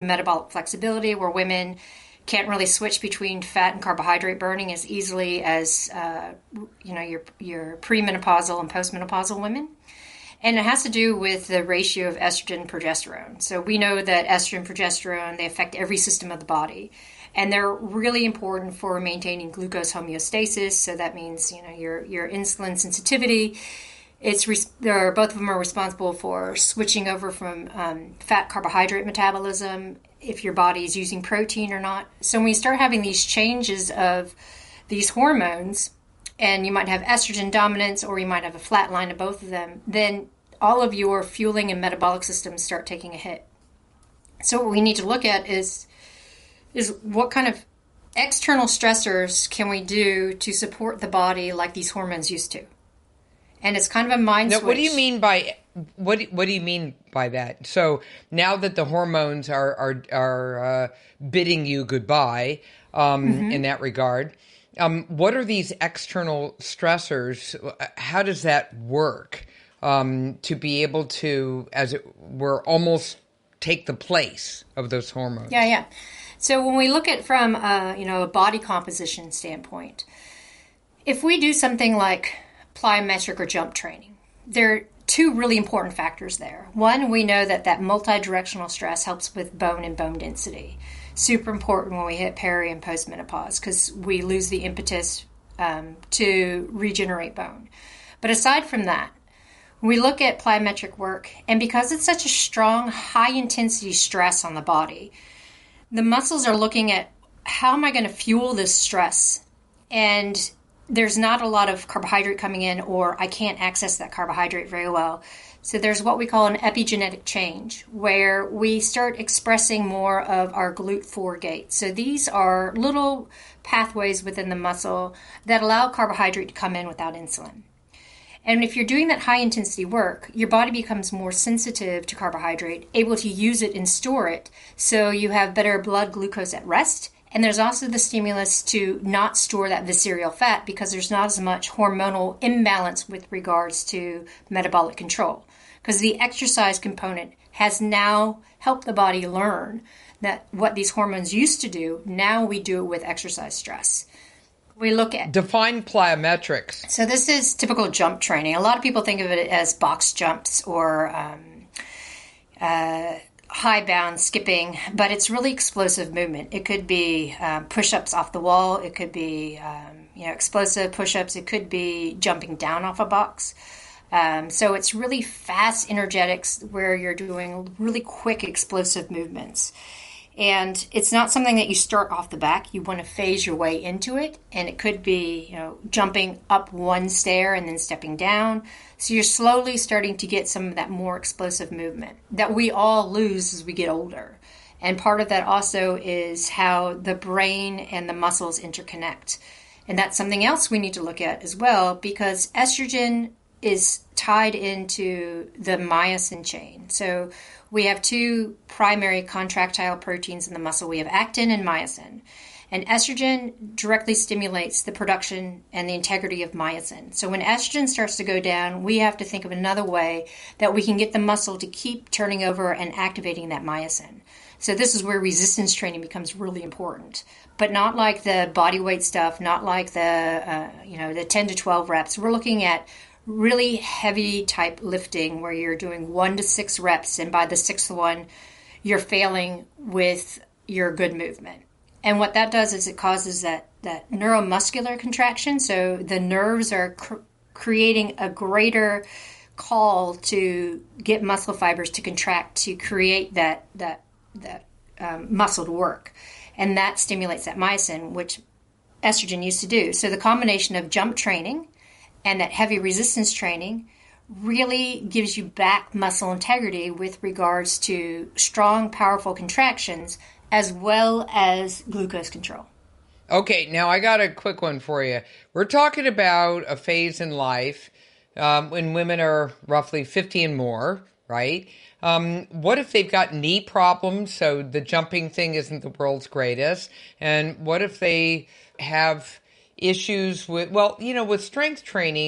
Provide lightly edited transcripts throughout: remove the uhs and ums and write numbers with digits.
metabolic flexibility, where women can't really switch between fat and carbohydrate burning as easily as your premenopausal and postmenopausal women. And it has to do with the ratio of estrogen and progesterone. So we know that estrogen and progesterone, they affect every system of the body. And they're really important for maintaining glucose homeostasis. So that means, your insulin sensitivity. Both of them are responsible for switching over from fat carbohydrate metabolism, if your body is using protein or not. So when we start having these changes of these hormones, and you might have estrogen dominance or you might have a flat line of both of them, then all of your fueling and metabolic systems start taking a hit. So what we need to look at is what kind of external stressors can we do to support the body like these hormones used to? And it's kind of a mind switch. What do you mean by that? So now that the hormones are bidding you goodbye in that regard, what are these external stressors? How does that work to be able to, as it were, almost take the place of those hormones? Yeah. So when we look at from a body composition standpoint, if we do something like plyometric or jump training, there are two really important factors there. One, we know that multi-directional stress helps with bone and bone density. Super important when we hit peri and postmenopause because we lose the impetus to regenerate bone. But aside from that, we look at plyometric work, and because it's such a strong, high-intensity stress on the body, the muscles are looking at how am I going to fuel this stress? And there's not a lot of carbohydrate coming in, or I can't access that carbohydrate very well. So there's what we call an epigenetic change, where we start expressing more of our GLUT4 gate. So these are little pathways within the muscle that allow carbohydrate to come in without insulin. And if you're doing that high-intensity work, your body becomes more sensitive to carbohydrate, able to use it and store it, so you have better blood glucose at rest. And there's also the stimulus to not store that visceral fat because there's not as much hormonal imbalance with regards to metabolic control. Because the exercise component has now helped the body learn that what these hormones used to do, now we do it with exercise stress. We look at... Define plyometrics. So this is typical jump training. A lot of people think of it as box jumps or high bound skipping, but it's really explosive movement. It could be push-ups off the wall. It could be explosive push-ups. It could be jumping down off a box. So it's really fast energetics where you're doing really quick explosive movements. And it's not something that you start off the back. You want to phase your way into it. And it could be, jumping up one stair and then stepping down. So you're slowly starting to get some of that more explosive movement that we all lose as we get older. And part of that also is how the brain and the muscles interconnect. And that's something else we need to look at as well, because estrogen is tied into the myosin chain. So we have two primary contractile proteins in the muscle. We have actin and myosin. And estrogen directly stimulates the production and the integrity of myosin. So when estrogen starts to go down, we have to think of another way that we can get the muscle to keep turning over and activating that myosin. So this is where resistance training becomes really important, but not like the body weight stuff, not like the 10 to 12 reps. We're looking at really heavy type lifting where you're doing 1 to 6 reps, and by the 6th one, you're failing with your good movement. And what that does is it causes that neuromuscular contraction. So the nerves are creating a greater call to get muscle fibers to contract to create that muscle to work. And that stimulates that myosin, which estrogen used to do. So the combination of jump training and that heavy resistance training really gives you back muscle integrity with regards to strong, powerful contractions as well as glucose control. Okay, now I got a quick one for you. We're talking about a phase in life when women are roughly 50 and more, right? What if they've got knee problems, so the jumping thing isn't the world's greatest? And what if they have issues with, with strength training,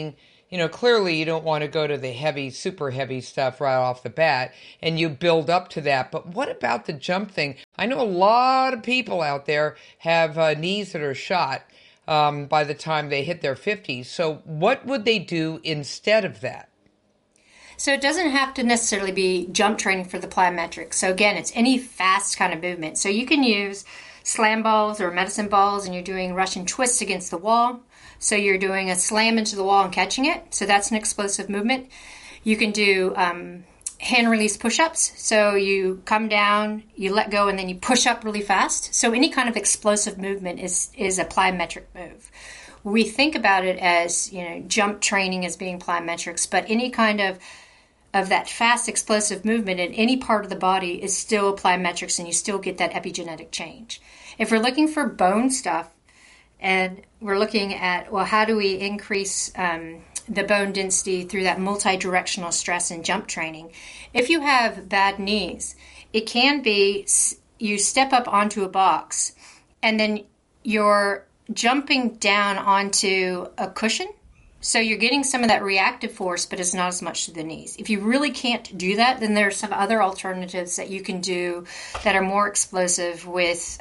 clearly you don't want to go to the heavy, super heavy stuff right off the bat, and you build up to that. But what about the jump thing? I know a lot of people out there have knees that are shot by the time they hit their 50s. So what would they do instead of that? So it doesn't have to necessarily be jump training for the plyometrics. So again, it's any fast kind of movement. So you can use slam balls or medicine balls, and you're doing Russian twists against the wall. So you're doing a slam into the wall and catching it. So that's an explosive movement. You can do hand release push-ups. So you come down, you let go, and then you push up really fast. So any kind of explosive movement is a plyometric move. We think about it as, jump training as being plyometrics, but any kind of that fast explosive movement in any part of the body is still plyometrics, and you still get that epigenetic change. If we're looking for bone stuff and we're looking at, well, how do we increase the bone density through that multi-directional stress and jump training? If you have bad knees, it can be you step up onto a box and then you're jumping down onto a cushion. So you're getting some of that reactive force, but it's not as much to the knees. If you really can't do that, then there are some other alternatives that you can do that are more explosive with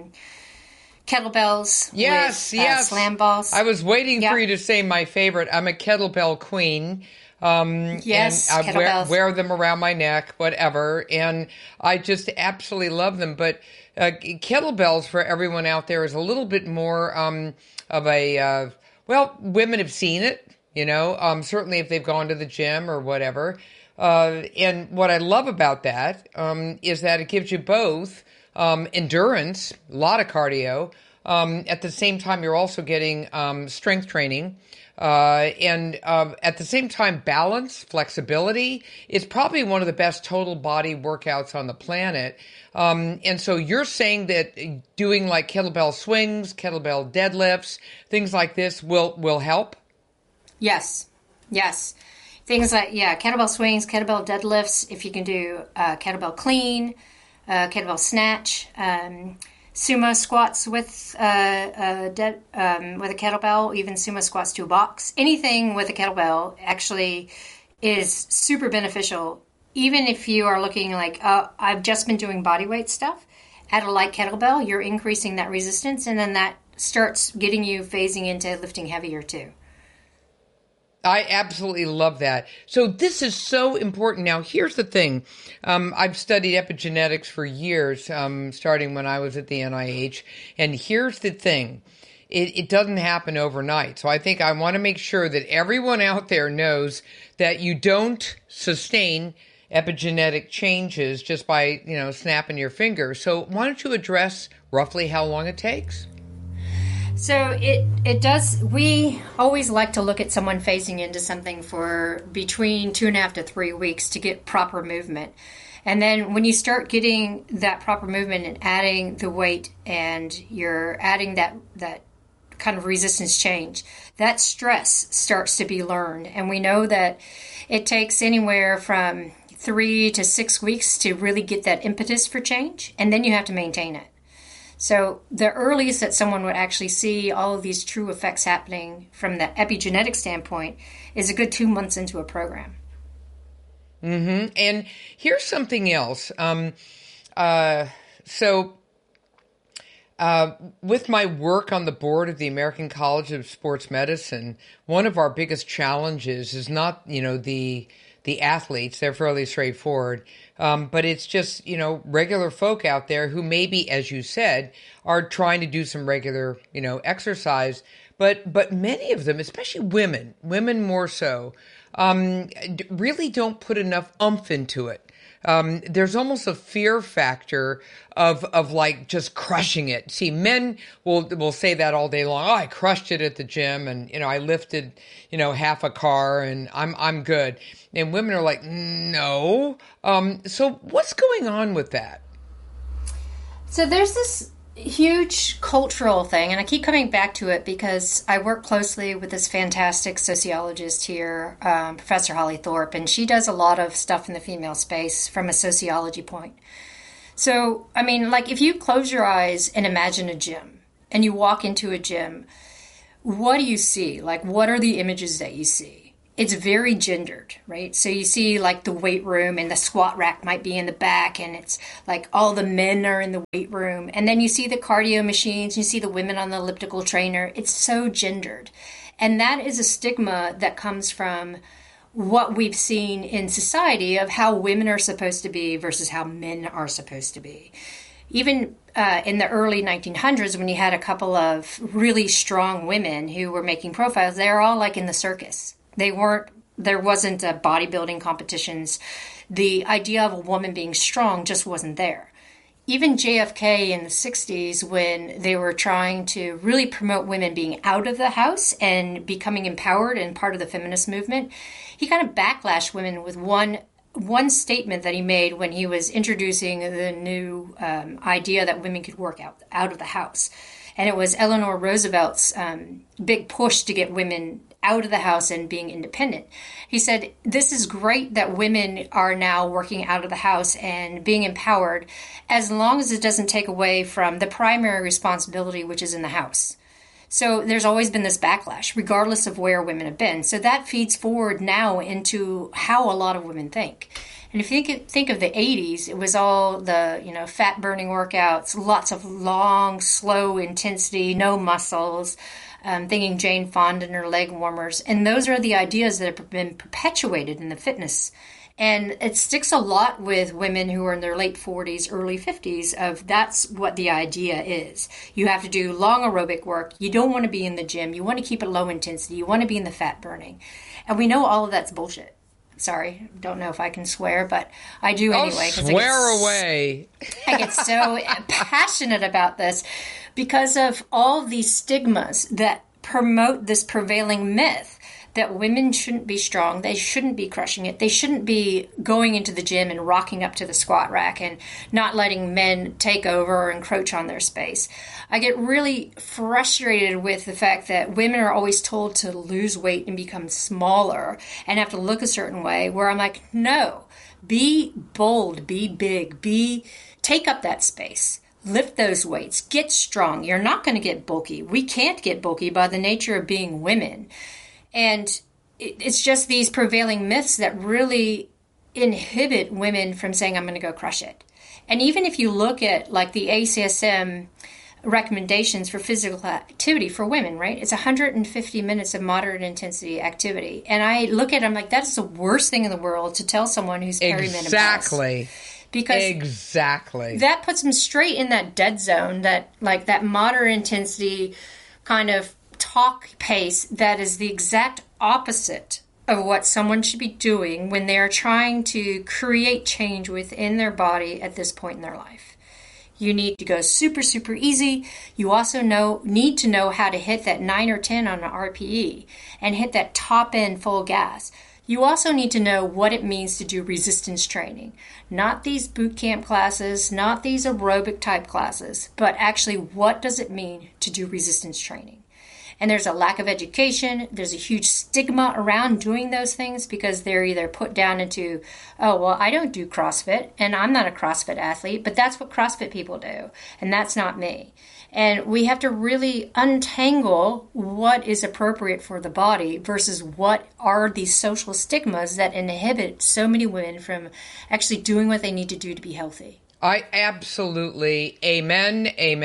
kettlebells. Yes, with, slam balls. I was waiting for you to say my favorite. I'm a kettlebell queen. Yes, and I wear them around my neck, whatever. And I just absolutely love them. But kettlebells for everyone out there is a little bit more of a... well, women have seen it, certainly if they've gone to the gym or whatever. And what I love about that is that it gives you both endurance, a lot of cardio. At the same time, you're also getting strength training. And at the same time, balance, flexibility. It's probably one of the best total body workouts on the planet. And so you're saying that doing like kettlebell swings, kettlebell deadlifts, things like this will help? Yes. Things like, kettlebell swings, kettlebell deadlifts, if you can do kettlebell clean, kettlebell snatch, sumo squats with a kettlebell, even sumo squats to a box. Anything with a kettlebell actually is super beneficial. Even if you are looking like, I've just been doing body weight stuff, at a light kettlebell, you're increasing that resistance, and then that starts getting you phasing into lifting heavier too. I absolutely love that. So this is so important. Now, here's the thing. I've studied epigenetics for years, starting when I was at the NIH. And here's the thing. It doesn't happen overnight. So I think I want to make sure that everyone out there knows that you don't sustain epigenetic changes just by, snapping your fingers. So why don't you address roughly how long it takes? So it does. We always like to look at someone phasing into something for between 2.5 to 3 weeks to get proper movement. And then when you start getting that proper movement and adding the weight and you're adding that kind of resistance change, that stress starts to be learned. And we know that it takes anywhere from 3 to 6 weeks to really get that impetus for change. And then you have to maintain it. So the earliest that someone would actually see all of these true effects happening from the epigenetic standpoint is a good 2 months into a program. Mm-hmm. And here's something else. With my work on the board of the American College of Sports Medicine, one of our biggest challenges is not, the athletes. They're fairly straightforward. But it's just, regular folk out there who maybe, as you said, are trying to do some regular, exercise. But many of them, especially women more so, really don't put enough oomph into it. There's almost a fear factor of like just crushing it. See, men will say that all day long. Oh, I crushed it at the gym, and I lifted half a car, and I'm good. And women are like, no. So what's going on with that? So there's this huge cultural thing, and I keep coming back to it because I work closely with this fantastic sociologist here, Professor Holly Thorpe, and she does a lot of stuff in the female space from a sociology point. So, if you close your eyes and imagine a gym, and you walk into a gym, what do you see? Like, what are the images that you see? it's very gendered, right? So you see like the weight room and the squat rack might be in the back, and it's like all the men are in the weight room. And then you see the cardio machines, you see the women on the elliptical trainer. It's so gendered. And that is a stigma that comes from what we've seen in society of how women are supposed to be versus how men are supposed to be. Even in the early 1900s, when you had a couple of really strong women who were making profiles, they were all like in the circus. There wasn't bodybuilding competitions. The idea of a woman being strong just wasn't there. Even JFK in the 60s, when they were trying to really promote women being out of the house and becoming empowered and part of the feminist movement, he kind of backlashed women with one statement that he made when he was introducing the new idea that women could work out of the house. And it was Eleanor Roosevelt's big push to get women out of the house and being independent. He said, this is great that women are now working out of the house and being empowered, as long as it doesn't take away from the primary responsibility, which is in the house. So there's always been this backlash, regardless of where women have been. So that feeds forward now into how a lot of women think. And if you think of the 80s, it was all the, fat burning workouts, lots of long, slow intensity, no muscles, thinking Jane Fonda and her leg warmers. And those are the ideas that have been perpetuated in the fitness. And it sticks a lot with women who are in their late 40s, early 50s of that's what the idea is. You have to do long aerobic work. You don't want to be in the gym. You want to keep it low intensity. You want to be in the fat burning. And we know all of that's bullshit. Sorry, don't know if I can swear, but I do anyway. Swear away. I get so passionate about this because of all these stigmas that promote this prevailing myth that women shouldn't be strong, they shouldn't be crushing it, they shouldn't be going into the gym and rocking up to the squat rack and not letting men take over or encroach on their space. I get really frustrated with the fact that women are always told to lose weight and become smaller and have to look a certain way, where I'm like, no, be bold, be big, take up that space. Lift those weights, get strong. You're not going to get bulky. We can't get bulky by the nature of being women. And it's just these prevailing myths that really inhibit women from saying, I'm going to go crush it. And even if you look at like the ACSM recommendations for physical activity for women, right? It's 150 minutes of moderate intensity activity. And I look at it, I'm like, that is the worst thing in the world to tell someone who's perimenopause. Exactly. Because that puts them straight in that dead zone, that like that moderate intensity kind of talk pace that is the exact opposite of what someone should be doing when they're trying to create change within their body at this point in their life. You need to go super, super easy. You also need to know how to hit that 9 or 10 on an RPE and hit that top end full gas. You also need to know what it means to do resistance training. Not these boot camp classes, not these aerobic type classes, but actually what does it mean to do resistance training? And there's a lack of education. There's a huge stigma around doing those things because they're either put down into, oh, well, I don't do CrossFit and I'm not a CrossFit athlete, but that's what CrossFit people do. And that's not me. And we have to really untangle what is appropriate for the body versus what are these social stigmas that inhibit so many women from actually doing what they need to do to be healthy. I absolutely amen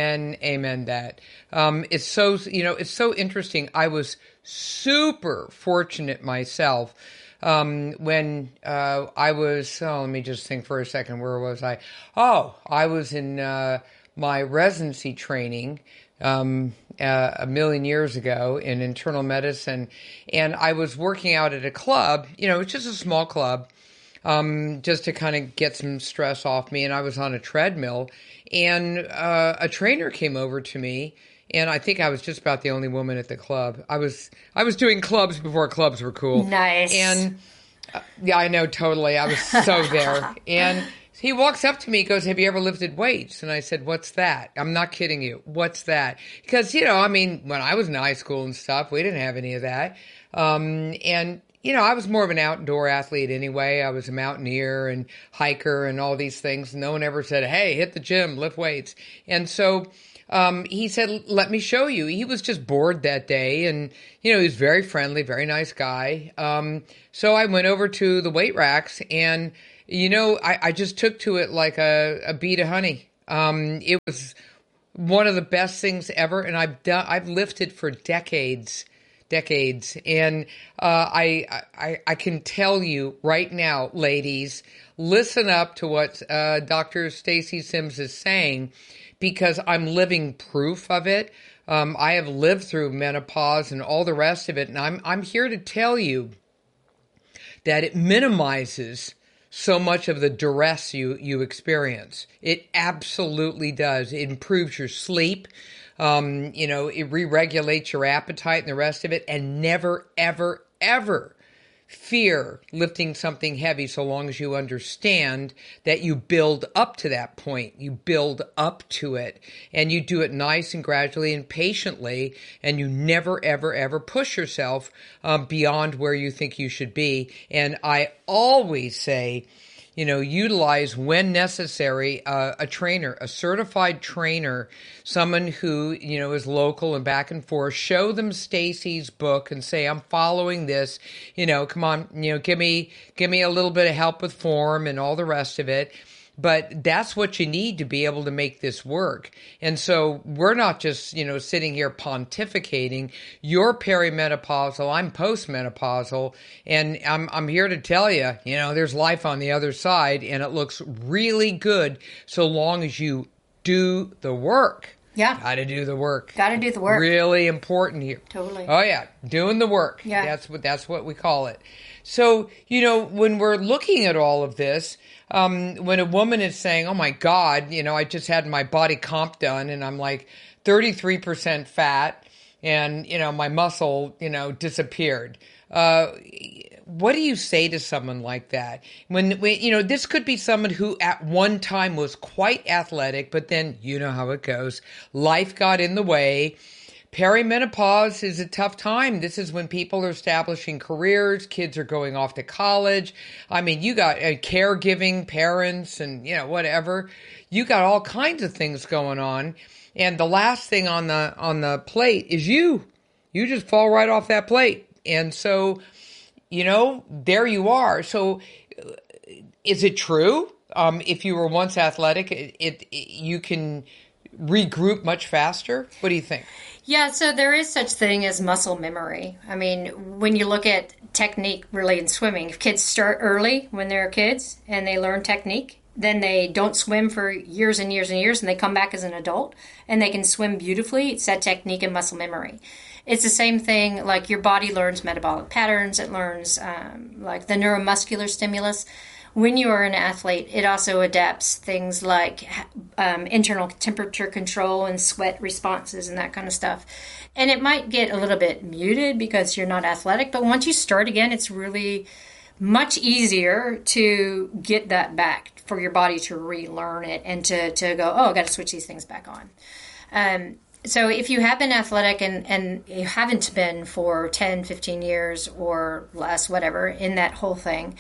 that. It's so, it's so interesting. I was super fortunate myself when I was, let me just think for a second, where was I? Oh, I was in my residency training a million years ago in internal medicine, and I was working out at a club, it's just a small club, just to kind of get some stress off me. And I was on a treadmill, and a trainer came over to me, and I think I was just about the only woman at the club. I was doing clubs before clubs were cool. Nice. And yeah, I know, totally. I was so there. And he walks up to me, goes, "Have you ever lifted weights?" And I said, "What's that?" I'm not kidding you. What's that? Because, when I was in high school and stuff, we didn't have any of that. And I was more of an outdoor athlete anyway. I was a mountaineer and hiker and all these things. No one ever said, hey, hit the gym, lift weights. And so he said, let me show you. He was just bored that day. And, he was very friendly, very nice guy. So I went over to the weight racks and, I just took to it like a bee to honey. It was one of the best things ever. And I've lifted for decades. And I can tell you right now, ladies, listen up to what Dr. Stacy Sims is saying, because I'm living proof of it. I have lived through menopause and all the rest of it, and I'm here to tell you that it minimizes so much of the duress you experience. It absolutely does. It improves your sleep. It re-regulates your appetite and the rest of it, and never, ever, ever fear lifting something heavy so long as you understand that you build up to that point. You build up to it, and you do it nice and gradually and patiently, and you never, ever, ever push yourself beyond where you think you should be. And I always say, utilize when necessary a trainer, a certified trainer, someone who, is local and back and forth. Show them Stacy's book and say, I'm following this, come on, give me a little bit of help with form and all the rest of it. But that's what you need to be able to make this work. And so we're not just, sitting here pontificating. You're perimenopausal, I'm postmenopausal, and I'm here to tell you, there's life on the other side, and it looks really good so long as you do the work. Yeah. Got to do the work. Got to do the work. Really important here. Totally. Oh, yeah. Doing the work. Yeah. That's what we call it. So, when we're looking at all of this, when a woman is saying, oh my God, I just had my body comp done and I'm like 33% fat and, my muscle, disappeared. What do you say to someone like that? When this could be someone who at one time was quite athletic, but then how it goes. Life got in the way. Perimenopause is a tough time. This is when people are establishing careers, kids are going off to college. I mean, you got caregiving, parents, and whatever. You got all kinds of things going on, and the last thing on the plate is you. You just fall right off that plate, and so there you are. So, is it true? If you were once athletic, you can regroup much faster? What do you think? Yeah, so there is such thing as muscle memory. I mean, when you look at technique really in swimming, if kids start early when they're kids and they learn technique, then they don't swim for years and years and years, and they come back as an adult and they can swim beautifully. It's that technique and muscle memory. It's the same thing, like your body learns metabolic patterns. It learns like the neuromuscular stimulus. When you are an athlete, it also adapts things like internal temperature control and sweat responses and that kind of stuff. And it might get a little bit muted because you're not athletic, but once you start again, it's really much easier to get that back, for your body to relearn it and to go, oh, I got to switch these things back on. So if you have been athletic and you haven't been for 10, 15 years or less, whatever, in that whole thing,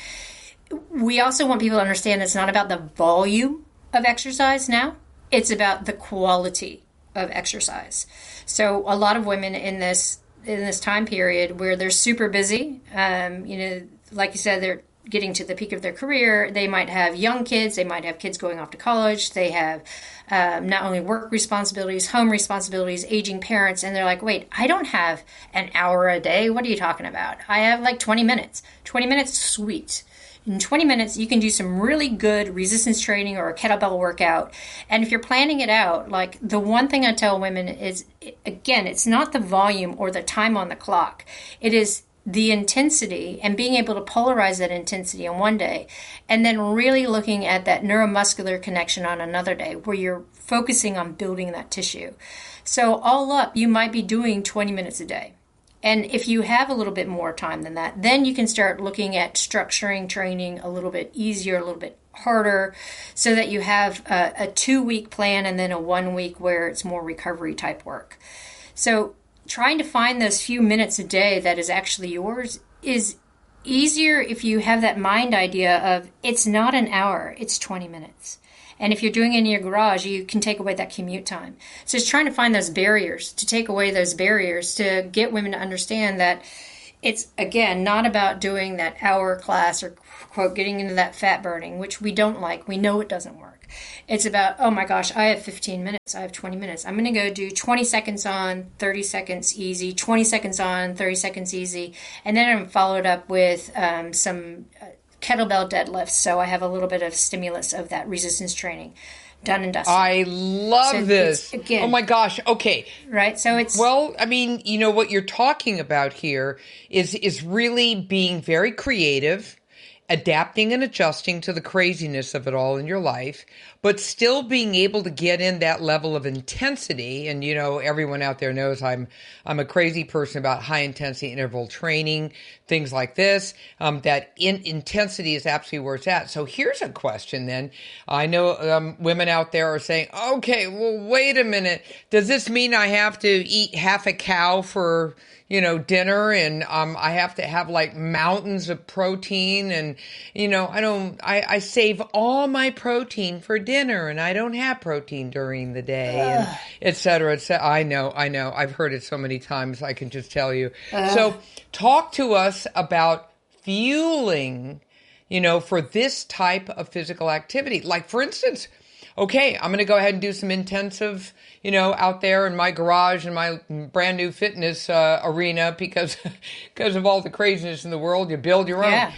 we also want people to understand it's not about the volume of exercise now. It's about the quality of exercise. So a lot of women in this time period where they're super busy, like you said, they're getting to the peak of their career. They might have young kids. They might have kids going off to college. They have not only work responsibilities, home responsibilities, aging parents. And they're like, wait, I don't have an hour a day. What are you talking about? I have like 20 minutes. 20 minutes, sweet. In 20 minutes, you can do some really good resistance training or a kettlebell workout. And if you're planning it out, like the one thing I tell women is, again, it's not the volume or the time on the clock. It is the intensity and being able to polarize that intensity on one day and then really looking at that neuromuscular connection on another day where you're focusing on building that tissue. So all up, you might be doing 20 minutes a day. And if you have a little bit more time than that, then you can start looking at structuring training a little bit easier, a little bit harder, so that you have a 2-week plan and then a 1 week where it's more recovery type work. So trying to find those few minutes a day that is actually yours is easier if you have that mind idea of it's not an hour, it's 20 minutes. And if you're doing it in your garage, you can take away that commute time. So it's trying to find those barriers, to take away those barriers, to get women to understand that it's, again, not about doing that hour class or, quote, getting into that fat burning, which we don't like. We know it doesn't work. It's about, oh my gosh, I have 15 minutes. I have 20 minutes. I'm going to go do 20 seconds on, 30 seconds easy, 20 seconds on, 30 seconds easy. And then I'm followed up with some kettlebell deadlifts. So I have a little bit of stimulus of that resistance training. Done and dusted. I love this. Again, oh my gosh. Okay. Right. So it's, well, I mean, you know, what you're talking about here is really being very creative, adapting and adjusting to the craziness of it all in your life, but still being able to get in that level of intensity. And, you know, everyone out there knows I'm a crazy person about high intensity interval training, things like this. That intensity is absolutely where it's at. So here's a question then. I know women out there are saying, okay, well, wait a minute. Does this mean I have to eat half a cow for, you know, dinner, and I have to have like mountains of protein, and, you know, I save all my protein for dinner, and I don't have protein during the day, and et cetera, et cetera. I know. I've heard it so many times, I can just tell you. So talk to us about fueling, you know, for this type of physical activity. Like, for instance, okay, I'm going to go ahead and do some intensive, you know, out there in my garage in my brand new fitness arena because of all the craziness in the world. You build your own.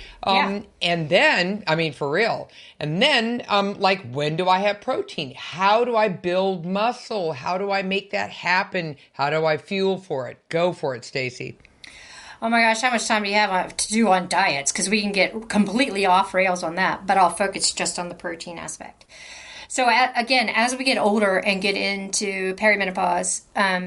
And then, I mean, for real. And then, like, when do I have protein? How do I build muscle? How do I make that happen? How do I fuel for it? Go for it, Stacy. Oh my gosh, how much time do you have to do on diets? Because we can get completely off rails on that, but I'll focus just on the protein aspect. So again, as we get older and get into perimenopause,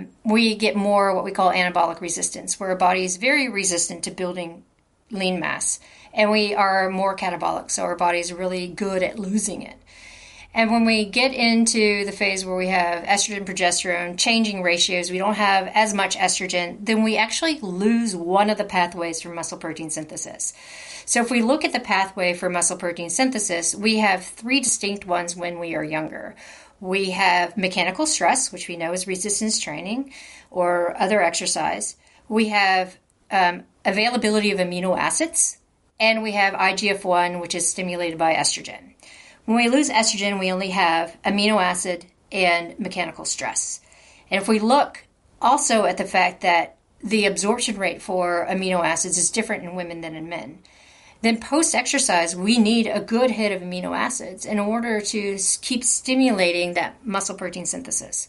we get more what we call anabolic resistance, where our body is very resistant to building lean mass. And we are more catabolic, so our body is really good at losing it. And when we get into the phase where we have estrogen, progesterone, changing ratios, we don't have as much estrogen, then we actually lose one of the pathways for muscle protein synthesis. So if we look at the pathway for muscle protein synthesis, we have three distinct ones when we are younger. We have mechanical stress, which we know is resistance training or other exercise. We have availability of amino acids, and we have IGF-1, which is stimulated by estrogen. When we lose estrogen, we only have amino acid and mechanical stress. And if we look also at the fact that the absorption rate for amino acids is different in women than in men, then post-exercise, we need a good hit of amino acids in order to keep stimulating that muscle protein synthesis.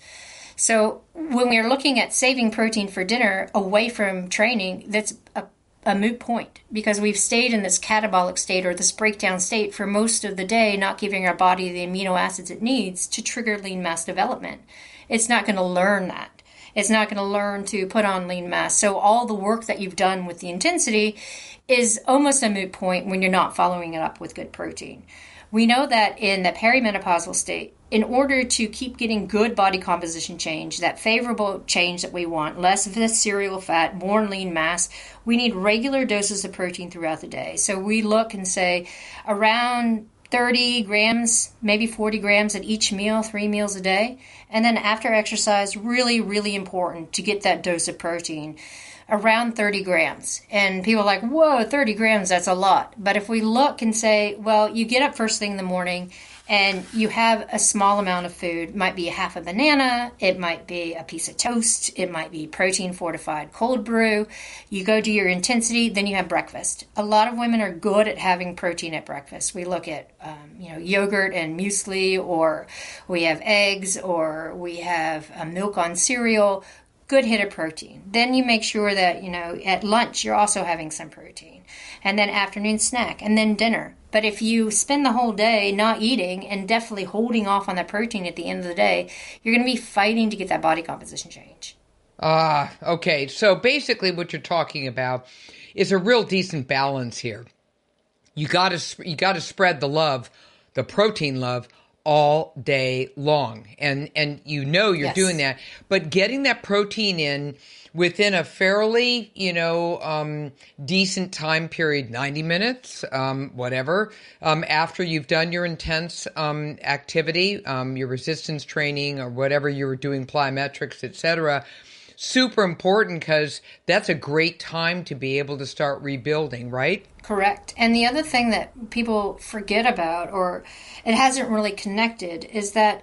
So when we are looking at saving protein for dinner away from training, that's a moot point, because we've stayed in this catabolic state or this breakdown state for most of the day, not giving our body the amino acids it needs to trigger lean mass development. It's not going to learn that. It's not going to learn to put on lean mass. So all the work that you've done with the intensity is almost a moot point when you're not following it up with good protein. We know that in the perimenopausal state, in order to keep getting good body composition change, that favorable change that we want, less of the cereal fat, more lean mass, we need regular doses of protein throughout the day. So we look and say around 30 grams, maybe 40 grams at each meal, 3 meals a day. And then after exercise, really, really important to get that dose of protein, around 30 grams. And people are like, whoa, 30 grams, that's a lot. But if we look and say, well, you get up first thing in the morning and you have a small amount of food, it might be a half a banana, it might be a piece of toast, it might be protein fortified cold brew. You go do your intensity, then you have breakfast. A lot of women are good at having protein at breakfast. We look at yogurt and muesli, or we have eggs, or we have milk on cereal. Good hit of protein. Then you make sure that, at lunch you're also having some protein. And then afternoon snack, and then dinner. But if you spend the whole day not eating and definitely holding off on that protein at the end of the day, you're going to be fighting to get that body composition change. Okay. So basically what you're talking about is a real decent balance here. You got to spread the love, the protein love, all day long. And you know you're Yes. doing that. But getting that protein in within a fairly, decent time period, 90 minutes, whatever, after you've done your intense activity, your resistance training or whatever you were doing, plyometrics, etc., super important because that's a great time to be able to start rebuilding, right? Correct. And the other thing that people forget about, or it hasn't really connected, is that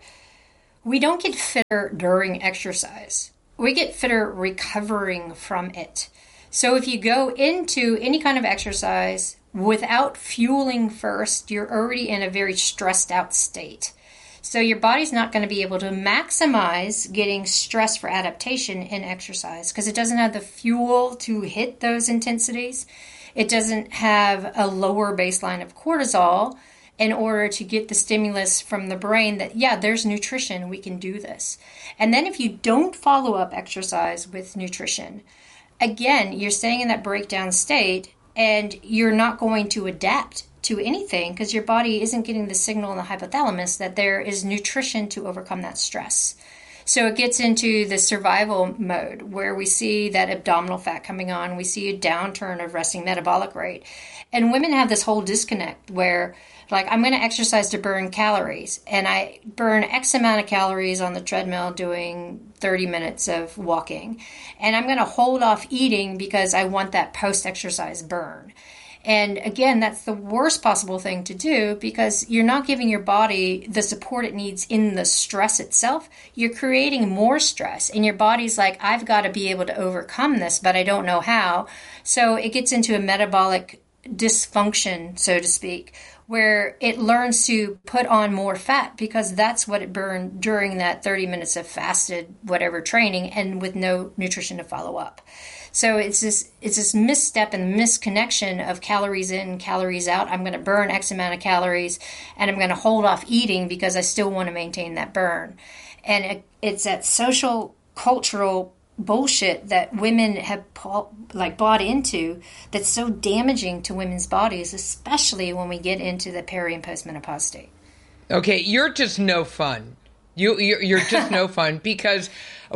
we don't get fitter during exercise. We get fitter recovering from it. So if you go into any kind of exercise without fueling first, you're already in a very stressed out state. So your body's not going to be able to maximize getting stress for adaptation in exercise because it doesn't have the fuel to hit those intensities. It doesn't have a lower baseline of cortisol in order to get the stimulus from the brain that, yeah, there's nutrition, we can do this. And then if you don't follow up exercise with nutrition, again, you're staying in that breakdown state and you're not going to adapt to anything because your body isn't getting the signal in the hypothalamus that there is nutrition to overcome that stress. So it gets into the survival mode where we see that abdominal fat coming on. We see a downturn of resting metabolic rate. And women have this whole disconnect where, like, I'm going to exercise to burn calories. And I burn X amount of calories on the treadmill doing 30 minutes of walking. And I'm going to hold off eating because I want that post-exercise burn. And again, that's the worst possible thing to do because you're not giving your body the support it needs in the stress itself. You're creating more stress and your body's like, I've got to be able to overcome this, but I don't know how. So it gets into a metabolic dysfunction, so to speak, where it learns to put on more fat because that's what it burned during that 30 minutes of fasted whatever training and with no nutrition to follow up. So it's this misstep and misconnection of calories in, calories out. I'm going to burn X amount of calories and I'm going to hold off eating because I still want to maintain that burn. And it's that social, cultural bullshit that women have bought into that's so damaging to women's bodies, especially when we get into the peri and postmenopause state. Okay, you're just no fun. You're just no fun because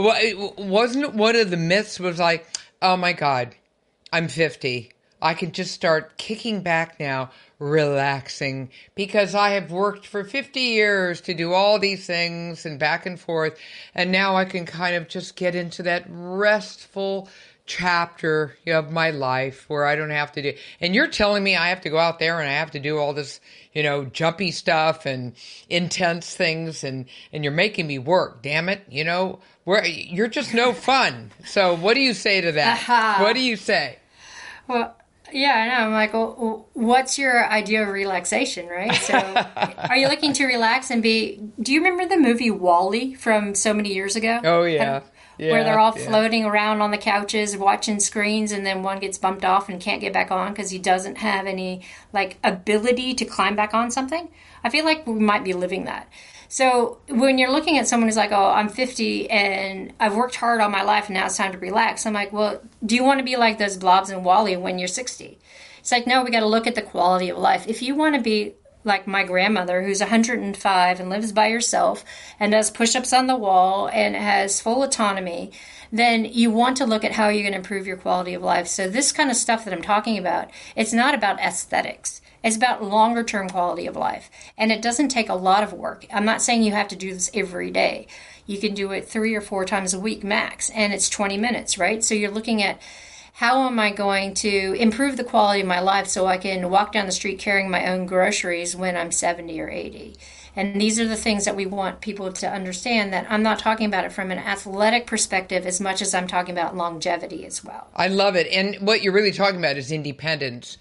wasn't one of the myths was like, oh my God, I'm 50. I can just start kicking back now, relaxing, because I have worked for 50 years to do all these things and back and forth. And now I can kind of just get into that restful chapter of my life where I don't have to do. And you're telling me I have to go out there and I have to do all this, jumpy stuff and intense things. And you're making me work. Damn it. You're just no fun. So what do you say to that? What do you say? Well, yeah, I know. I'm like, well, what's your idea of relaxation, right? So are you looking to relax and do you remember the movie WALL-E from so many years ago? Oh, yeah. Where they're all floating around on the couches watching screens and then one gets bumped off and can't get back on because he doesn't have any ability to climb back on something. I feel like we might be living that. So when you're looking at someone who's like, oh, I'm 50 and I've worked hard all my life and now it's time to relax. I'm like, well, do you want to be like those blobs in WALL-E when you're 60? It's like, no, we got to look at the quality of life. If you want to be like my grandmother who's 105 and lives by herself and does push-ups on the wall and has full autonomy, then you want to look at how you're going to improve your quality of life. So this kind of stuff that I'm talking about, it's not about aesthetics. It's about longer term quality of life. And it doesn't take a lot of work. I'm not saying you have to do this every day. You can do it 3 or 4 times a week max, and it's 20 minutes, right? So you're looking at how am I going to improve the quality of my life so I can walk down the street carrying my own groceries when I'm 70 or 80. And these are the things that we want people to understand, that I'm not talking about it from an athletic perspective as much as I'm talking about longevity as well. I love it. And what you're really talking about is independence.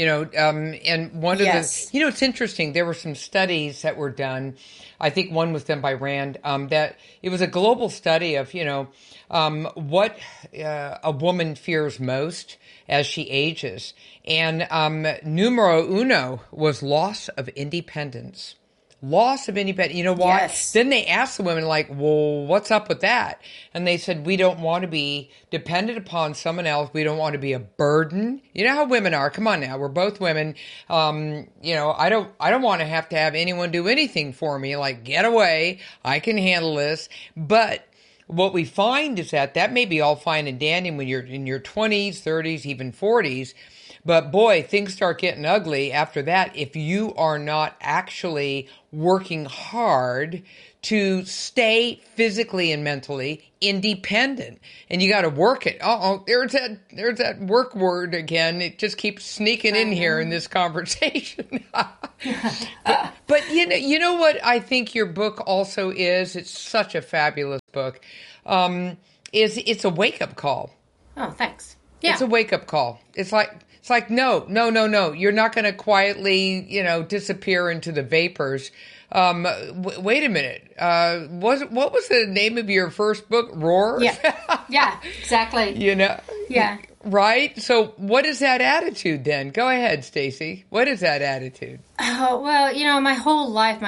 And one of the, it's interesting. There were some studies that were done. I think one was done by Rand, that it was a global study of, what a woman fears most as she ages. And numero uno was loss of independence. loss of independence. You know why? Yes. Then they asked the women, like, well, what's up with that? And they said, we don't want to be dependent upon someone else. We don't want to be a burden. You know how women are. Come on now. We're both women. You know, I don't want to have anyone do anything for me. Like, get away. I can handle this. But what we find is that may be all fine and dandy when you're in your 20s, 30s, even 40s. But boy, things start getting ugly after that if you are not actually working hard to stay physically and mentally independent. And you got to work it. There's that work word again. It just keeps sneaking in here in this conversation. but you know what I think your book also is? It's such a fabulous book. It's a wake-up call. Oh, thanks. Yeah. It's a wake-up call. It's like, no. You're not going to quietly, disappear into the vapors. Wait a minute. What was the name of your first book? Roar? Yeah, exactly. Yeah. Right? So what is that attitude then? Go ahead, Stacy. What is that attitude? Oh, well, my whole life,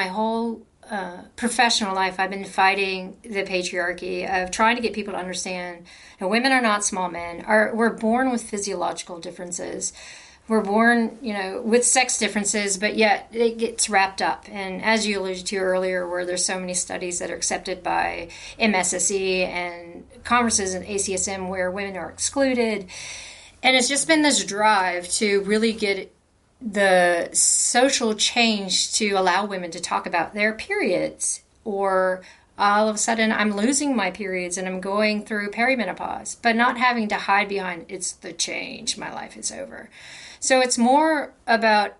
professional life, I've been fighting the patriarchy of trying to get people to understand that women are not small men. We're born with physiological differences. We're born, with sex differences, but yet it gets wrapped up. And as you alluded to earlier, where there's so many studies that are accepted by MSSE and conferences in ACSM where women are excluded. And it's just been this drive to really get the social change to allow women to talk about their periods, or all of a sudden I'm losing my periods and I'm going through perimenopause, but not having to hide behind it's the change, my life is over. So it's more about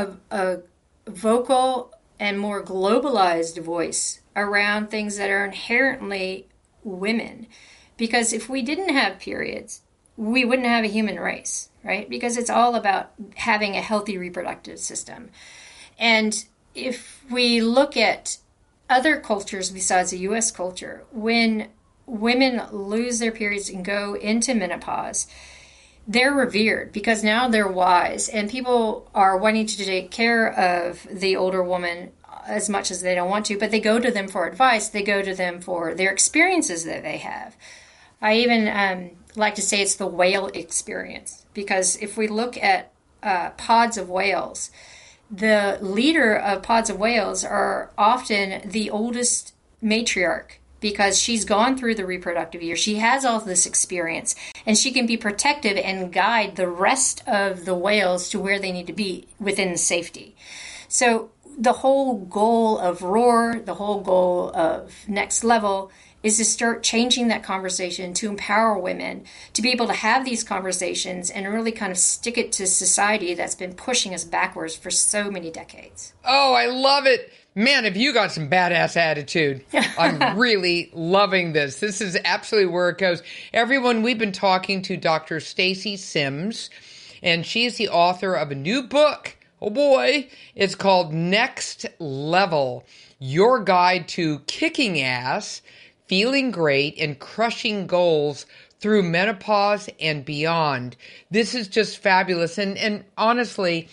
a vocal and more globalized voice around things that are inherently women. Because if we didn't have periods, we wouldn't have a human race, right? Because it's all about having a healthy reproductive system. And if we look at other cultures besides the U.S. culture, when women lose their periods and go into menopause, they're revered because now they're wise, and people are wanting to take care of the older woman as much as they don't want to, but they go to them for advice. They go to them for their experiences that they have. I even like to say it's the whale experience, because if we look at pods of whales, the leader of pods of whales are often the oldest matriarch, because she's gone through the reproductive years. She has all this experience, and she can be protective and guide the rest of the whales to where they need to be within safety. So the whole goal of Roar, the whole goal of Next Level, is to start changing that conversation to empower women to be able to have these conversations and really kind of stick it to society that's been pushing us backwards for so many decades. Oh, I love it. Man, have you got some badass attitude. I'm really loving this. This is absolutely where it goes. Everyone, we've been talking to Dr. Stacy Sims, and she is the author of a new book. Oh boy, it's called Next Level, Your Guide to Kicking Ass, Feeling Great, and Crushing Goals Through Menopause and Beyond. This is just fabulous. And honestly,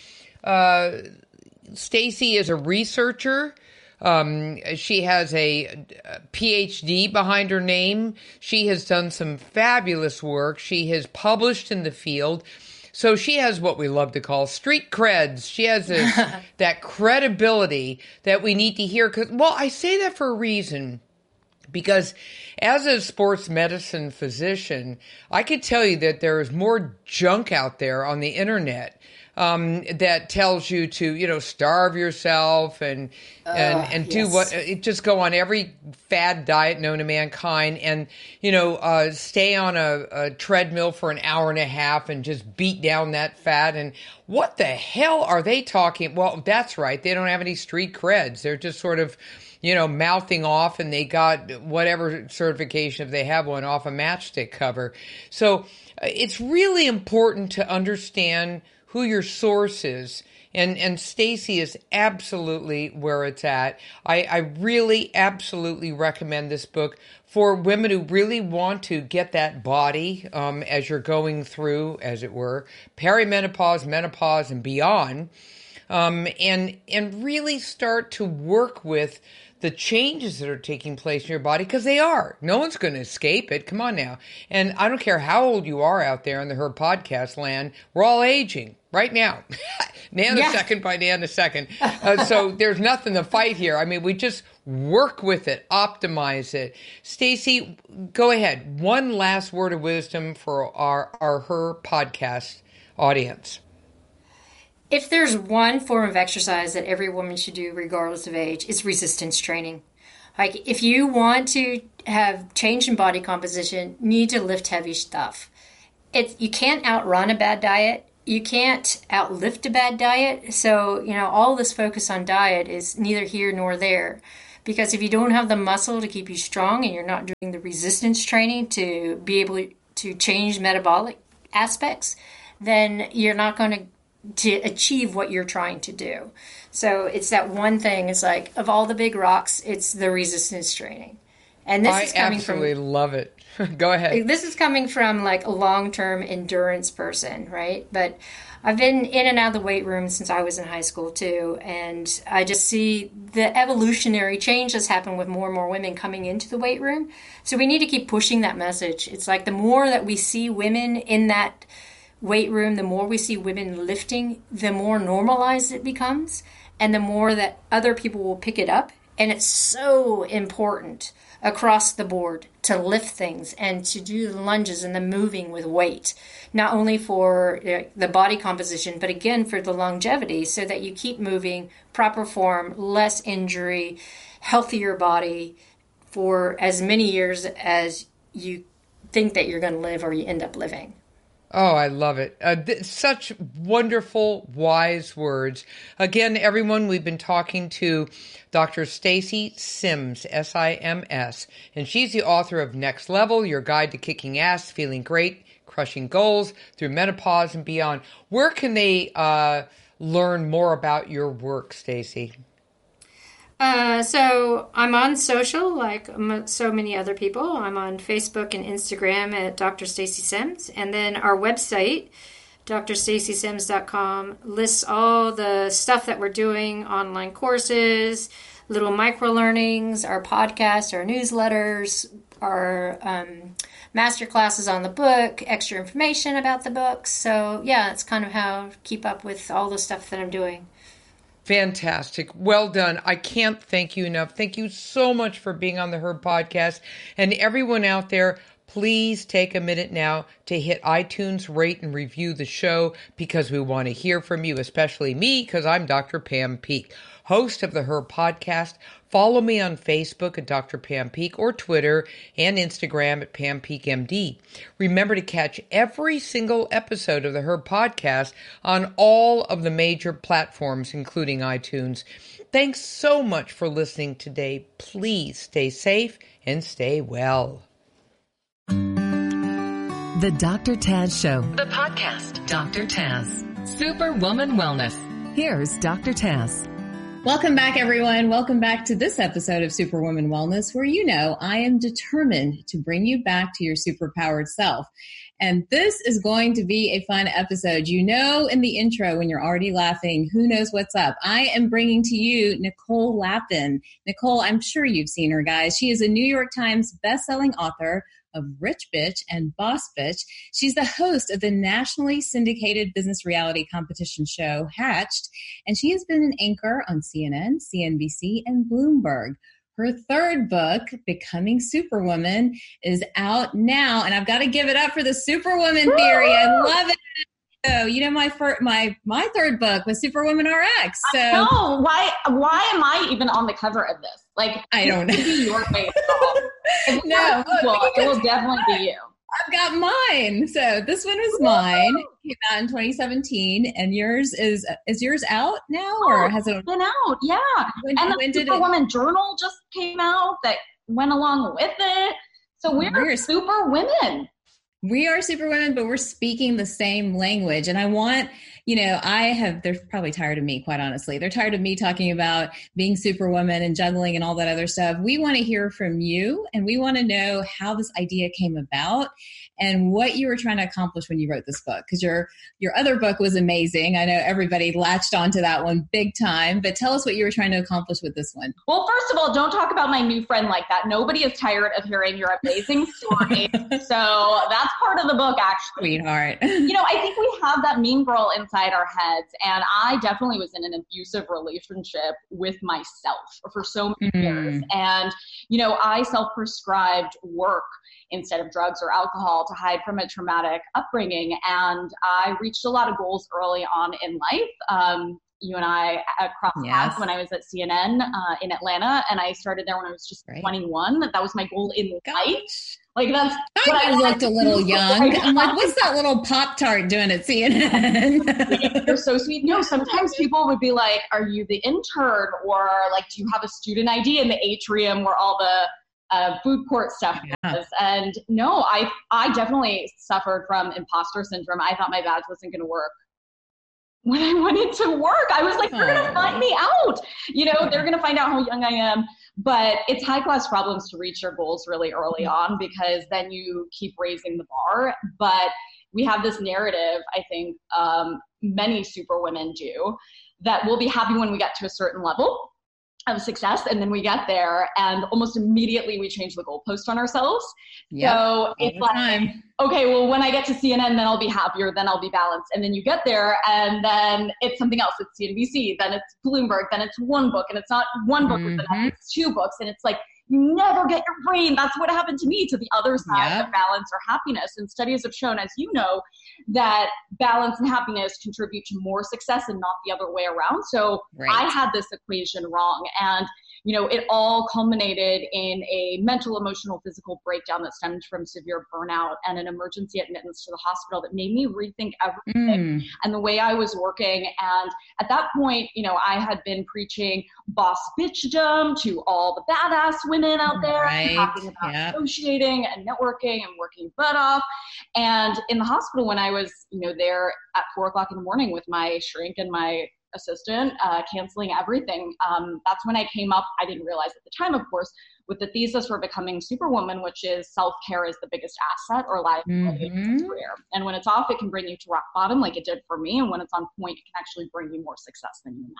Stacy is a researcher. She has a PhD behind her name. She has done some fabulous work. She has published in the field. So she has what we love to call street creds. She has this, that credibility that we need to hear. Well, I say that for a reason. Because as a sports medicine physician, I could tell you that there is more junk out there on the internet that tells you to, starve yourself and do what, just go on every fad diet known to mankind and, stay on a treadmill for an hour and a half and just beat down that fat. And what the hell are they talking? Well, that's right. They don't have any street creds. They're just sort of, mouthing off, and they got whatever certification, if they have one, off a matchstick cover. So it's really important to understand who your source is. And Stacy is absolutely where it's at. I really absolutely recommend this book for women who really want to get that body as you're going through, as it were, perimenopause, menopause, and beyond. and really start to work with the changes that are taking place in your body, because they are. No one's going to escape it. Come on now. And I don't care how old you are out there in the Her Podcast land. We're all aging right now. Nanosecond by nanosecond. So there's nothing to fight here. I mean, we just work with it, optimize it. Stacey, go ahead. One last word of wisdom for our Her Podcast audience. If there's one form of exercise that every woman should do regardless of age, it's resistance training. Like, if you want to have change in body composition, you need to lift heavy stuff. You can't outrun a bad diet. You can't outlift a bad diet. So, all this focus on diet is neither here nor there. Because if you don't have the muscle to keep you strong and you're not doing the resistance training to be able to change metabolic aspects, then you're not going to achieve what you're trying to do. So it's that one thing. It's like, of all the big rocks, it's the resistance training. And this is coming from... I absolutely love it. Go ahead. This is coming from like a long-term endurance person, right? But I've been in and out of the weight room since I was in high school too. And I just see the evolutionary change that's happened with more and more women coming into the weight room. So we need to keep pushing that message. It's like the more that we see women in that weight room, the more we see women lifting, the more normalized it becomes, and the more that other people will pick it up. And it's so important across the board to lift things and to do the lunges and the moving with weight, not only for the body composition, but again for the longevity, so that you keep moving, proper form, less injury, healthier body for as many years as you think that you're going to live or you end up living. Oh, I love it. Such wonderful, wise words. Again, everyone, we've been talking to Dr. Stacey Sims, S-I-M-S, and she's the author of Next Level, Your Guide to Kicking Ass, Feeling Great, Crushing Goals Through Menopause and Beyond. Where can they learn more about your work, Stacey? So I'm on social like so many other people. I'm on Facebook and Instagram at Dr. Stacey Sims. And then our website, drstaceysims.com, lists all the stuff that we're doing, online courses, little micro learnings, our podcast, our newsletters, our master classes on the book, extra information about the books. So yeah, it's kind of how to keep up with all the stuff that I'm doing. Fantastic. Well done. I can't thank you enough. Thank you so much for being on the Her Podcast. And everyone out there, please take a minute now to hit iTunes, rate, and review the show, because we want to hear from you, especially me, because I'm Dr. Pam Peeke, host of the Her Podcast. Follow me on Facebook at Dr. Pam Peeke, or Twitter and Instagram at Pam Peeke MD. Remember to catch every single episode of the Her Podcast on all of the major platforms, including iTunes. Thanks so much for listening today. Please stay safe and stay well. The Dr. Taz Show. The podcast. Dr. Taz. Superwoman Wellness. Here's Dr. Taz. Welcome back, everyone. Welcome back to this episode of Superwoman Wellness, where I am determined to bring you back to your superpowered self. And this is going to be a fun episode. In the intro, when you're already laughing, who knows what's up? I am bringing to you Nicole Lapin. Nicole, I'm sure you've seen her, guys. She is a New York Times bestselling author of Rich Bitch and Boss Bitch. She's the host of the nationally syndicated business reality competition show Hatched, and she has been an anchor on CNN, CNBC, and Bloomberg. Her third book, Becoming Superwoman, is out now, and I've got to give it up for the Superwoman theory. I love it. So, my third book was Superwoman RX. So no, why am I even on the cover of this? Like, I don't know. It be your face. No, it will definitely be you. I've got mine. So this one was mine. It came out in 2017, and yours is yours out now, or has it been out? Yeah. And the Superwoman Journal just came out that went along with it. So we're super women. We are super women, but we're speaking the same language. And I want they're probably tired of me, quite honestly. They're tired of me talking about being superwoman and juggling and all that other stuff. We want to hear from you, and we want to know how this idea came about and what you were trying to accomplish when you wrote this book. Because your other book was amazing. I know everybody latched onto that one big time, but tell us what you were trying to accomplish with this one. Well, first of all, don't talk about my new friend like that. Nobody is tired of hearing your amazing story. So that's part of the book, actually. Sweetheart. I think we have that mean girl inside our heads. And I definitely was in an abusive relationship with myself for so many years. And, I self-prescribed work instead of drugs or alcohol to hide from a traumatic upbringing. And I reached a lot of goals early on in life. You and I crossed paths when I was at CNN in Atlanta, and I started there when I was just 21. That was my goal in life. Like that's what I looked a little young. I'm like, what's that little Pop-Tart doing at CNN? You're so sweet. No, sometimes people would be like, are you the intern? Or like, do you have a student ID in the atrium where all the food court stuff was? And no, I definitely suffered from imposter syndrome. I thought my badge wasn't going to work. When I went into work, I was like, they're going to find me out. They're going to find out how young I am. But it's high-class problems to reach your goals really early on, because then you keep raising the bar. But we have this narrative, I think many superwomen do, that we'll be happy when we get to a certain level of success, and then we get there and almost immediately we change the goalpost on ourselves. So it's like, okay, well, when I get to CNN, then I'll be happier, then I'll be balanced. And then you get there and then it's something else. It's CNBC, then it's Bloomberg, then it's one book, and it's not one book with the next, it's 2 books. And it's like, you never get your brain. That's what happened to me, to the other side of balance or happiness. And studies have shown, as you know, that balance and happiness contribute to more success and not the other way around. So I had this equation wrong. And, it all culminated in a mental, emotional, physical breakdown that stemmed from severe burnout and an emergency admittance to the hospital that made me rethink everything and the way I was working. And at that point, I had been preaching boss bitchdom to all the badass women out there, talking about negotiating and networking and working butt off. And in the hospital, when I was, there at 4:00 in the morning with my shrink and my assistant, canceling everything, that's when I came up, I didn't realize at the time, of course, with the thesis for becoming superwoman, which is self-care is the biggest asset or liability in your career. And when it's off, it can bring you to rock bottom like it did for me. And when it's on point, it can actually bring you more success than you imagined.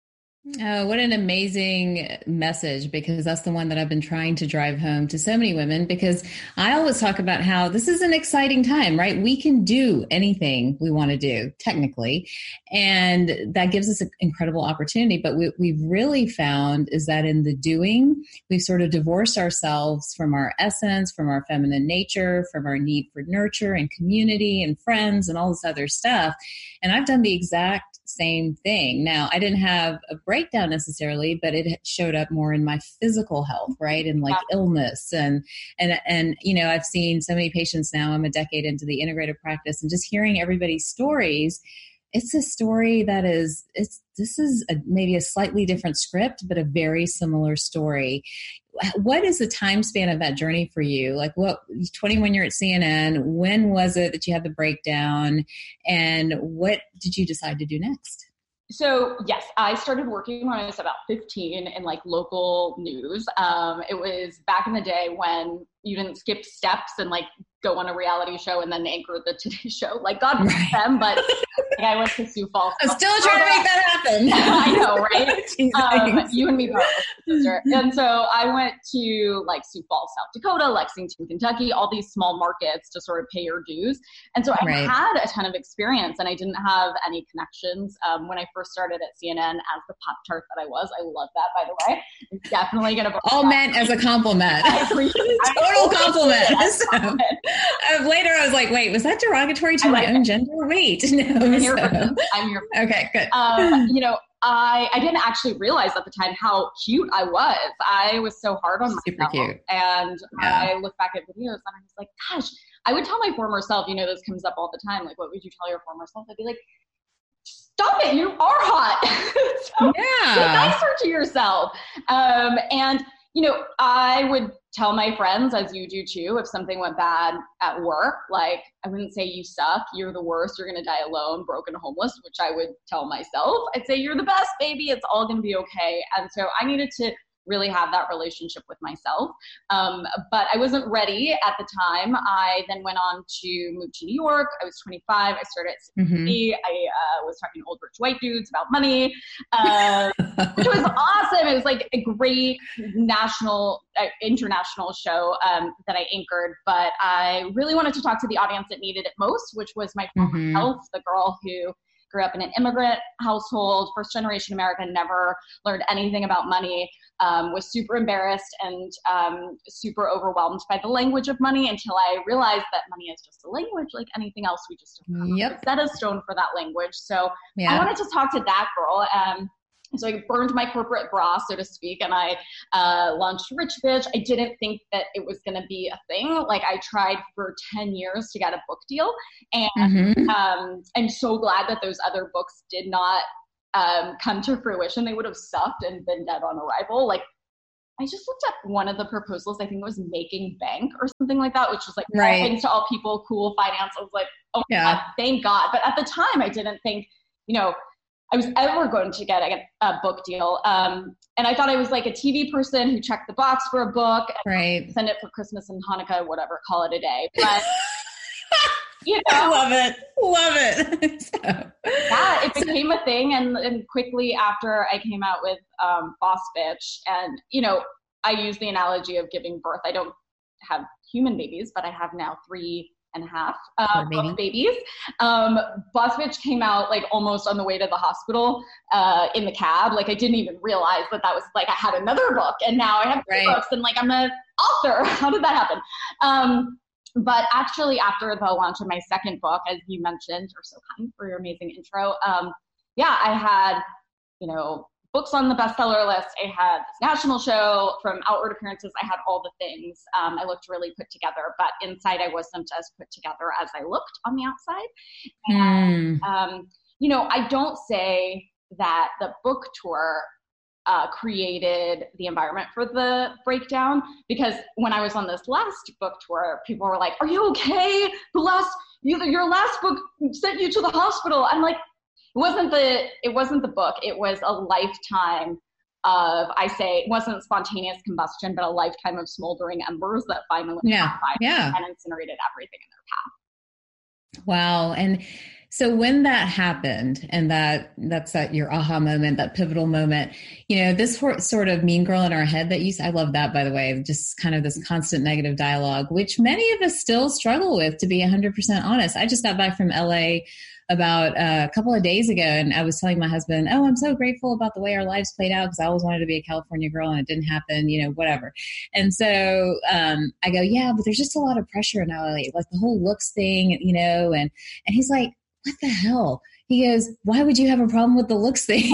Oh, what an amazing message, because that's the one that I've been trying to drive home to so many women, because I always talk about how this is an exciting time, right? We can do anything we want to do, technically, and that gives us an incredible opportunity. But what we've really found is that in the doing, we've sort of divorced ourselves from our essence, from our feminine nature, from our need for nurture and community and friends and all this other stuff. And I've done the exact same thing. Now, I didn't have a breakdown necessarily, but it showed up more in my physical health, right? And like illness and, I've seen so many patients now. I'm a decade into the integrative practice, and just hearing everybody's stories, it's a story that this is maybe a slightly different script, but a very similar story. What is the time span of that journey for you? Like 21, you're at CNN. When was it that you had the breakdown, and what did you decide to do next? So yes, I started working when I was about 15 in like local news. It was back in the day when you didn't skip steps and like go on a reality show and then anchor the Today Show. Like, God bless them, but I went to Sioux Falls. I'm still trying to make that happen. I know, right? You and me both, sister. And so I went to like Sioux Falls, South Dakota, Lexington, Kentucky, all these small markets to sort of pay your dues. And so I had a ton of experience, and I didn't have any connections. When I first started at CNN as the Pop-Tart that I was, I love that, by the way. I'm definitely going to all meant as a compliment. Total compliment. Later I was like, wait, was that derogatory to my own gender? Wait, no. I'm here for Okay, good. I didn't actually realize at the time how cute I was. I was so hard on myself. Super cute. And I look back at videos and I was like, gosh, I would tell my former self, this comes up all the time. Like, what would you tell your former self? I'd be like, stop it, you are hot. So be nicer to yourself. And I would tell my friends, as you do too, if something went bad at work, like I wouldn't say you suck, you're the worst, you're going to die alone, broken, homeless, which I would tell myself. I'd say you're the best, baby. It's all going to be okay. And so I needed to really have that relationship with myself. But I wasn't ready at the time. I then went on to move to New York. I was 25. I started at CBC. I was talking to old rich white dudes about money, which was awesome. It was like a great international show that I anchored. But I really wanted to talk to the audience that needed it most, which was my former self, the girl who grew up in an immigrant household, first generation American, never learned anything about money, was super embarrassed and super overwhelmed by the language of money until I realized that money is just a language like anything else. We just don't have set a stone for that language. So I wanted to talk to that girl. So I burned my corporate bra, so to speak, and I launched Rich Bitch. I didn't think that it was going to be a thing. Like I tried for 10 years to get a book deal, and I'm so glad that those other books did not come to fruition. They would have sucked and been dead on arrival. Like I just looked at one of the proposals. I think it was Making Bank or something like that, which was like all things to all people, cool finance. I was like, oh my God, thank God. But at the time, I didn't think, I was ever going to get a book deal. And I thought I was like a TV person who checked the box for a book, send it for Christmas and Hanukkah, whatever, call it a day. But, Love it. Yeah, it became a thing. And quickly after I came out with Boss Bitch, and, I use the analogy of giving birth. I don't have human babies, but I have now 3.5 babies. Boss Bitch came out like almost on the way to the hospital in the cab. Like I didn't even realize that was like I had another book and now I have 2 books and like I'm an author. How did that happen? But actually after the launch of my second book, as you mentioned, you're so kind for your amazing intro. I had, books on the bestseller list. I had this national show, from outward appearances. I had all the things. I looked really put together, but inside I wasn't as put together as I looked on the outside. And, I don't say that the book tour created the environment for the breakdown, because when I was on this last book tour, people were like, are you okay? Your last book sent you to the hospital. I'm like, it wasn't the book. It was a lifetime of, it wasn't spontaneous combustion, but a lifetime of smoldering embers that finally and incinerated everything in their path. Wow. And so when that happened, and that's your aha moment, that pivotal moment, this sort of mean girl in our head I love that, by the way, just kind of this constant negative dialogue, which many of us still struggle with, to be 100% honest. I just got back from LA about a couple of days ago, and I was telling my husband, I'm so grateful about the way our lives played out, because I always wanted to be a California girl and it didn't happen, whatever. And so I go, but there's just a lot of pressure in LA, like the whole looks thing, and he's like, what the hell? He goes, why would you have a problem with the looks thing? He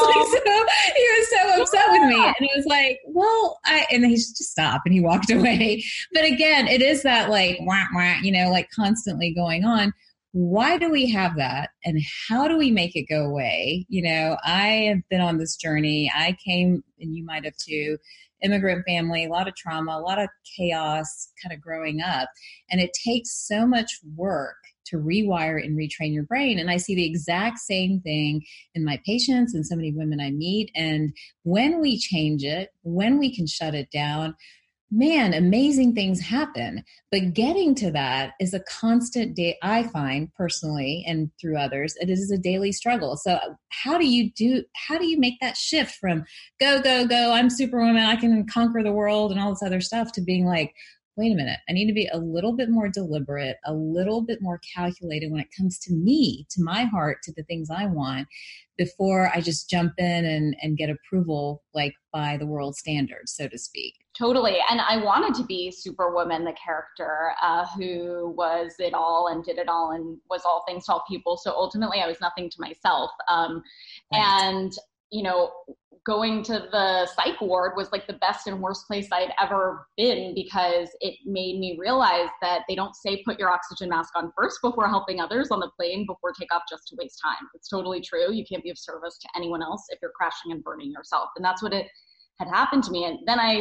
was so upset with me. And it was like, and he just stopped and he walked away. But again, it is that like, wah, wah, like constantly going on. Why do we have that? And how do we make it go away? I have been on this journey. I came, and you might have too, immigrant family, a lot of trauma, a lot of chaos kind of growing up. And it takes so much work to rewire and retrain your brain. And I see the exact same thing in my patients and so many women I meet. And when we change it, when we can shut it down, man, amazing things happen. But getting to that is a constant I find personally, and through others, it is a daily struggle. So how do you make that shift from go, I'm Superwoman, I can conquer the world and all this other stuff, to being like, wait a minute, I need to be a little bit more deliberate, a little bit more calculated when it comes to me, to my heart, to the things I want, before I just jump in and get approval, like by the world standards, so to speak. Totally. And I wanted to be Superwoman, the character who was it all and did it all and was all things to all people. So ultimately I was nothing to myself. And, going to the psych ward was like the best and worst place I'd ever been, because it made me realize that they don't say put your oxygen mask on first before helping others on the plane before takeoff, just to waste time. It's totally true. You can't be of service to anyone else if you're crashing and burning yourself. And that's what it had happened to me. And then I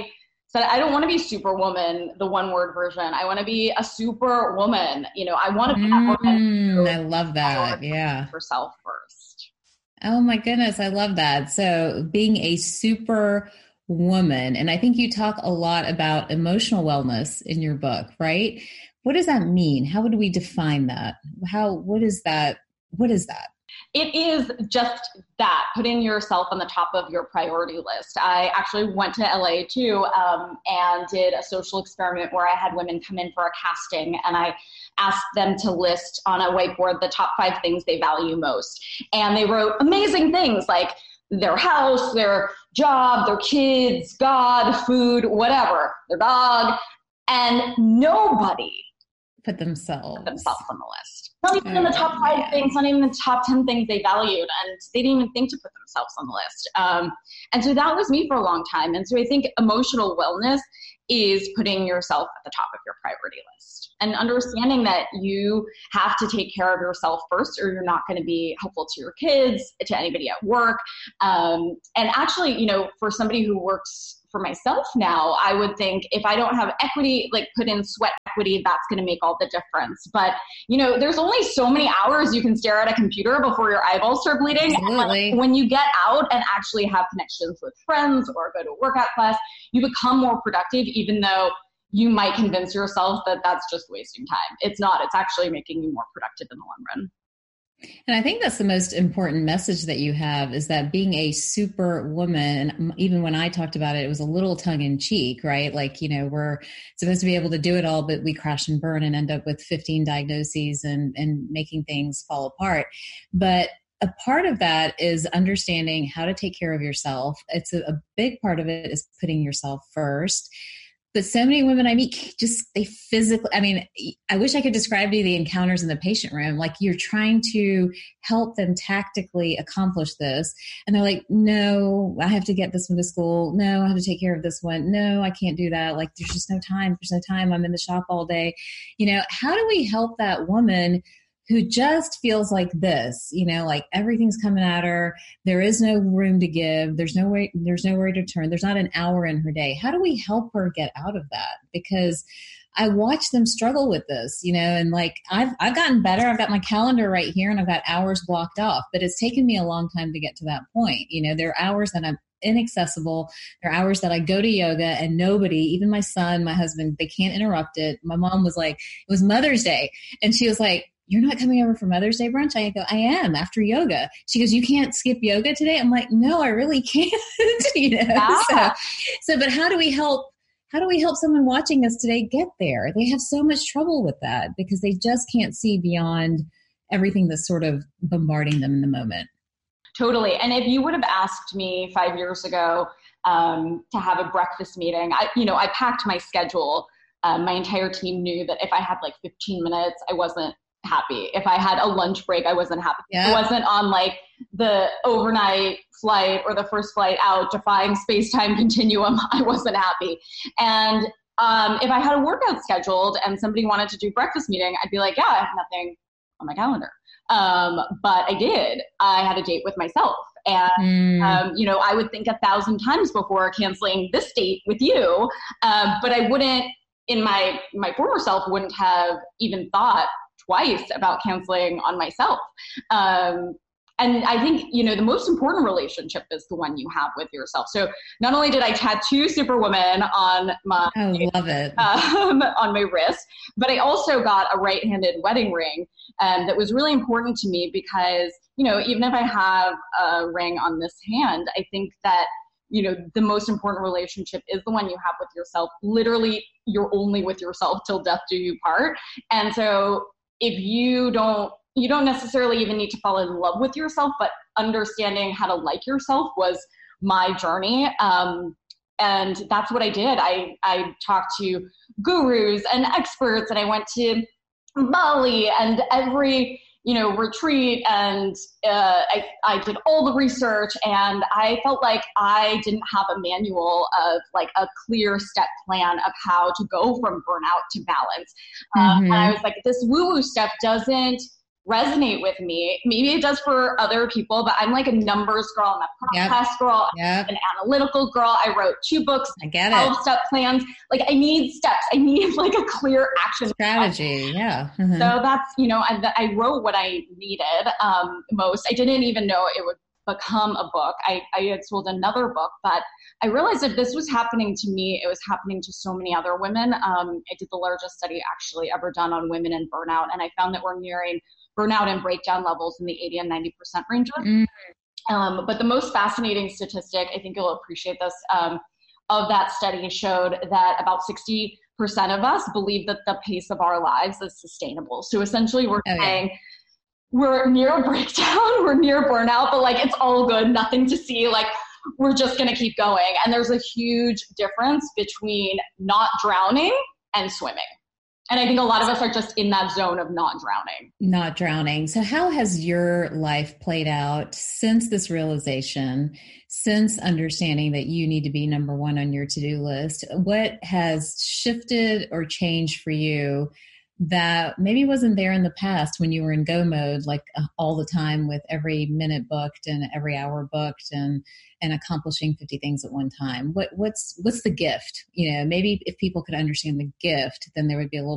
said, I don't want to be superwoman, the one word version. I want to be a super woman. I want to be that woman. I love that. Yeah. Herself first. Oh my goodness. I love that. So being a super woman, and I think you talk a lot about emotional wellness in your book, right? What does that mean? How would we define that? What is that? What is that? It is just that, putting yourself on the top of your priority list. I actually went to LA too, and did a social experiment where I had women come in for a casting, and I asked them to list on a whiteboard the top 5 things they value most. And they wrote amazing things like their house, their job, their kids, God, food, whatever, their dog, and nobody put themselves on the list. Not even in the top 5 things, not even the top 10 things they valued. And they didn't even think to put themselves on the list. And so that was me for a long time. And so I think emotional wellness is putting yourself at the top of your priority list and understanding that you have to take care of yourself first, or you're not going to be helpful to your kids, to anybody at work. And actually, for somebody who works for myself now, I would think if I don't have equity, like put in sweat equity, that's going to make all the difference. But, there's only so many hours you can stare at a computer before your eyeballs start bleeding. Absolutely. And when you get out and actually have connections with friends or go to a workout class, you become more productive, even though you might convince yourself that that's just wasting time. It's not. It's actually making you more productive in the long run. And I think that's the most important message that you have, is that being a super woman, and even when I talked about it, it was a little tongue in cheek, right? Like, we're supposed to be able to do it all, but we crash and burn and end up with 15 diagnoses and making things fall apart. But a part of that is understanding how to take care of yourself. It's a big part of it is putting yourself first. But so many women I meet, they physically, I wish I could describe to you the encounters in the patient room. Like, you're trying to help them tactically accomplish this. And they're like, no, I have to get this one to school. No, I have to take care of this one. No, I can't do that. Like, there's just no time. There's no time. I'm in the shop all day. How do we help that woman who just feels like this, like everything's coming at her. There is no room to give. There's nowhere to turn. There's not an hour in her day. How do we help her get out of that? Because I watch them struggle with this, and like, I've gotten better. I've got my calendar right here and I've got hours blocked off, but it's taken me a long time to get to that point. There are hours that I'm inaccessible. There are hours that I go to yoga and nobody, even my son, my husband, they can't interrupt it. My mom was like, it was Mother's Day. And she was like, you're not coming over for Mother's Day brunch? I go, I am, after yoga. She goes, you can't skip yoga today? I'm like, no, I really can't. Yeah. But how do we help someone watching us today get there? They have so much trouble with that because they just can't see beyond everything that's sort of bombarding them in the moment. Totally. And if you would have asked me 5 years ago to have a breakfast meeting, I packed my schedule. My entire team knew that if I had like 15 minutes, I wasn't happy. If I had a lunch break, I wasn't happy. Yeah. I wasn't on like the overnight flight or the first flight out, defying space-time continuum. I wasn't happy. And if I had a workout scheduled and somebody wanted to do breakfast meeting, I'd be like, yeah, I have nothing on my calendar. But I did. I had a date with myself. And, I would think 1,000 times before canceling this date with you. But I wouldn't, in my former self, wouldn't have even thought twice about canceling on myself. And I think, the most important relationship is the one you have with yourself. So not only did I tattoo Superwoman on my, love it. On my wrist, but I also got a right-handed wedding ring that was really important to me because, even if I have a ring on this hand, I think that, the most important relationship is the one you have with yourself. Literally, you're only with yourself till death do you part. And so if you don't necessarily even need to fall in love with yourself, but understanding how to like yourself was my journey. And that's what I did. I talked to gurus and experts, and I went to Bali and every, retreat, and I did all the research, and I felt like I didn't have a manual of like a clear step plan of how to go from burnout to balance. And I was like, this woo-woo stuff doesn't resonate with me. Maybe it does for other people, but I'm like a numbers girl. I'm a process girl. I'm an analytical girl. I wrote 2 books, I get 12-step plans. Like I need steps. I need like a clear action strategy. Yeah. Mm-hmm. So that's, I wrote what I needed most. I didn't even know it would become a book. I had sold another book, but I realized if this was happening to me, it was happening to so many other women. I did the largest study actually ever done on women and burnout. And I found that we're nearing burnout and breakdown levels in the 80 and 90% range. But the most fascinating statistic, I think you'll appreciate this, of that study showed that about 60% of us believe that the pace of our lives is sustainable. So essentially we're saying we're near breakdown, we're near burnout, but like it's all good, nothing to see, like we're just going to keep going. And there's a huge difference between not drowning and swimming. And I think a lot of us are just in that zone of not drowning. Not drowning. So how has your life played out since this realization, since understanding that you need to be number one on your to-do list? What has shifted or changed for you that maybe wasn't there in the past when you were in go mode, like all the time with every minute booked and every hour booked and accomplishing 50 things at one time? What's the gift? Maybe if people could understand the gift, then there would be a little